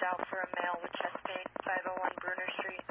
out for a male with chest pain, 501 Bruner Street.